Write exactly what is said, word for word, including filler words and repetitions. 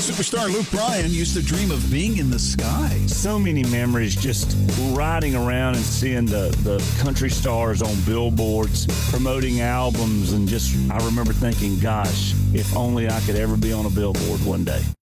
Superstar Luke Bryan used to dream of being in the sky. So many memories just riding around and seeing the, the country stars on billboards promoting albums, and just I remember thinking, gosh, if only I could ever be on a billboard one day.